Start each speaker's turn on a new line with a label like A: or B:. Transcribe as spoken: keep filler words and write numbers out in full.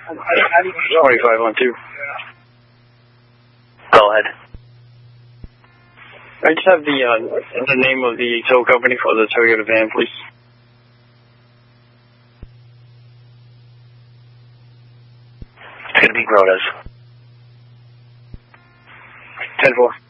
A: twenty-five on two.
B: Go ahead.
A: I just have the uh, the name of the tow company for the Toyota van, please.
B: It's going to be Grodas.
A: ten four.